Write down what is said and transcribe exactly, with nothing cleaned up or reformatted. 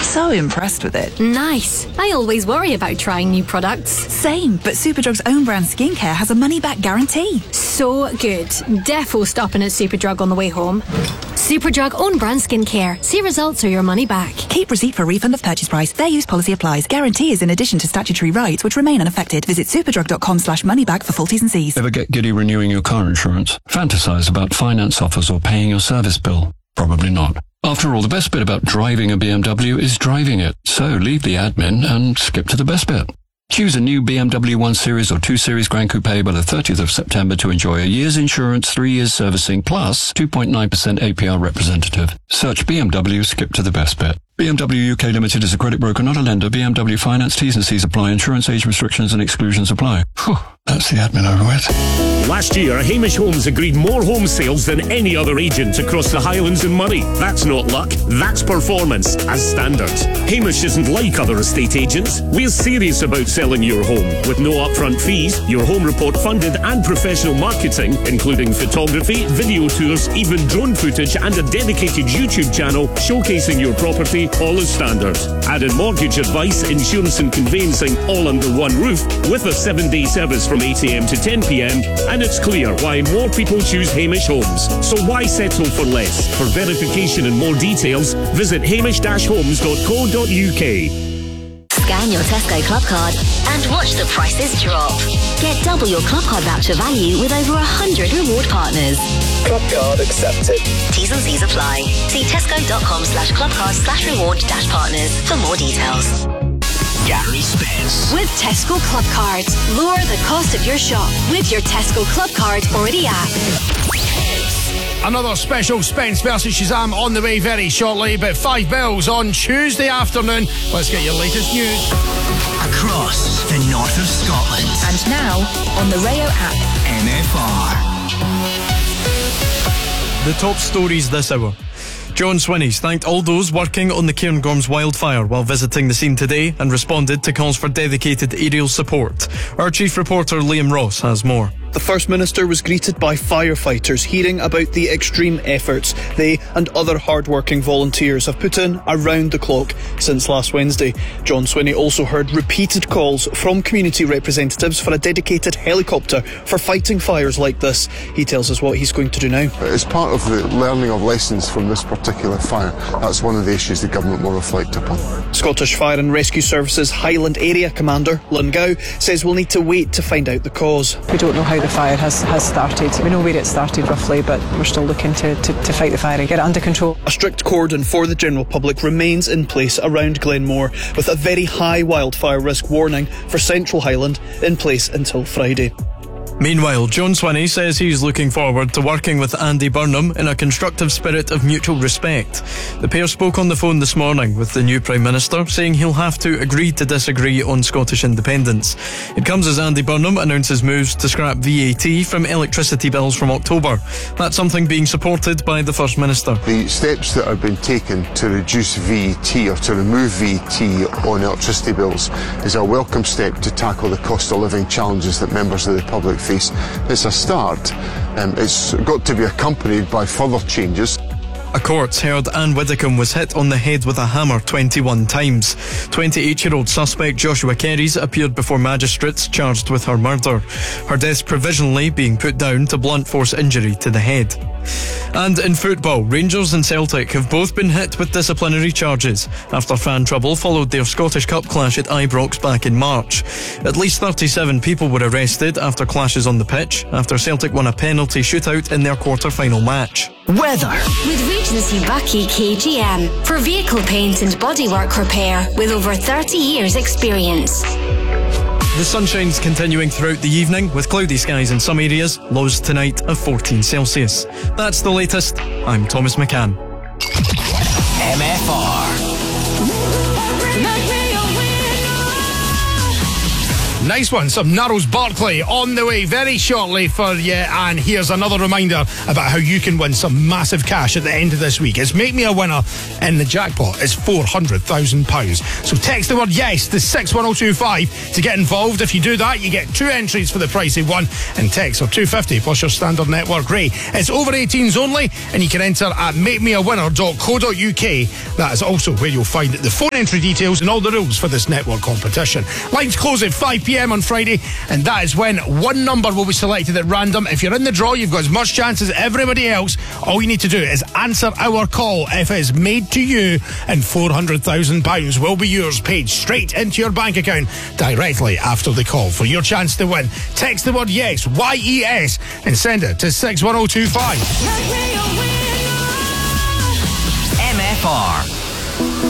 so impressed with it. Nice. I always worry about trying new products. Same, but Superdrug's own brand skincare has a money-back guarantee. So good. Defo stopping at Superdrug on the way home. Superdrug own brand skincare. See results or your money back. Keep receipt for refund of purchase price. Fair use policy applies. Guarantee is in addition to statutory rights which remain unaffected. Visit superdrug.com slash moneyback for full T's and C's. Ever get giddy renewing your car insurance? Fantasize about finance offers or paying your service bill? Probably not. After all, the best bit about driving a B M W is driving it. So leave the admin and skip to the best bit. Choose a new B M W one Series or two Series Grand Coupe by the thirtieth of September to enjoy a year's insurance, three years servicing, plus two point nine percent A P R representative. Search B M W, skip to the best bit. B M W U K Limited is a credit broker, not a lender. B M W Finance, T's and C's apply. Insurance age restrictions and exclusions apply. Whew, that's the admin over with. Last year, Hamish Homes agreed more home sales than any other agent across the Highlands and Moray. That's not luck, that's performance, as standard. Hamish isn't like other estate agents. We're serious about selling your home. With no upfront fees, your home report funded and professional marketing, including photography, video tours, even drone footage and a dedicated YouTube channel showcasing your property, all as standard. Added mortgage advice, insurance and conveyancing all under one roof with a seven-day service from eight a m to ten p m and it's clear why more people choose Hamish Homes. So why settle for less? For verification and more details, visit hamish dash homes dot co dot u k. Scan your Tesco Club Card and watch the prices drop. Get double your Club Card voucher value with over one hundred reward partners. Club Card accepted. T's and C's apply. See tesco.com slash clubcard slash reward dash partners for more details. Gary Spence. With Tesco Club Card, lower the cost of your shop with your Tesco Club Card or the app. Another special Spence versus Shazam on the way very shortly, but five bells on Tuesday afternoon. Let's get your latest news. Across the north of Scotland. And now, on the Rayo app. M F R. The top stories this hour. John Swinney's thanked all those working on the Cairngorms wildfire while visiting the scene today and responded to calls for dedicated aerial support. Our chief reporter Liam Ross has more. The First Minister was greeted by firefighters, hearing about the extreme efforts they and other hard-working volunteers have put in around the clock since last Wednesday. John Swinney also heard repeated calls from community representatives for a dedicated helicopter for fighting fires like this. He tells us what he's going to do now. As part of the learning of lessons from this particular fire, that's one of the issues the government will reflect upon. Scottish Fire and Rescue Services Highland Area Commander Lynn Gow says we'll need to wait to find out the cause. We don't know how the fire has, has started. We know where it started roughly, but we're still looking to, to, to fight the fire and get it under control. A strict cordon for the general public remains in place around Glenmore, with a very high wildfire risk warning for Central Highland in place until Friday. Meanwhile, John Swinney says he's looking forward to working with Andy Burnham in a constructive spirit of mutual respect. The pair spoke on the phone this morning with the new Prime Minister, saying he'll have to agree to disagree on Scottish independence. It comes as Andy Burnham announces moves to scrap V A T from electricity bills from October. That's something being supported by the First Minister. The steps that are being taken to reduce V A T or to remove V A T on electricity bills is a welcome step to tackle the cost of living challenges that members of the public face. It's a start, and it's got to be accompanied by further changes. A court heard Anne Widdicombe was hit on the head with a hammer twenty-one times. twenty-eight-year-old suspect Joshua Kerries appeared before magistrates charged with her murder. Her death provisionally being put down to blunt force injury to the head. And in football, Rangers and Celtic have both been hit with disciplinary charges after fan trouble followed their Scottish Cup clash at Ibrox back in March. At least thirty-seven people were arrested after clashes on the pitch after Celtic won a penalty shootout in their quarter-final match. Weather. With Regency Bucky K G M for vehicle paint and bodywork repair with over thirty years experience. The sunshine's continuing throughout the evening with cloudy skies in some areas, lows tonight of fourteen Celsius. That's the latest. I'm Thomas McCann. M F R. Nice one. Some Narrows Barclay on the way very shortly for you. And here's another reminder about how you can win some massive cash at the end of this week. It's Make Me a Winner, and the jackpot is four hundred thousand pounds. So text the word yes to six one oh two five to get involved. If you do that, you get two entries for the price of one, and text are two fifty plus your standard network rate. It's over eighteens only, and you can enter at make me a winner dot co dot uk. That is also where you'll find the phone entry details and all the rules for this network competition. Lines close at five p.m. on Friday, and that is when one number will be selected at random. If you're in the draw, you've got as much chance as everybody else. All you need to do is answer our call if it's made to you, and four hundred thousand pounds will be yours, paid straight into your bank account directly after the call. For your chance to win, text the word yes, Y E S, and send it to six one oh two five. M F R.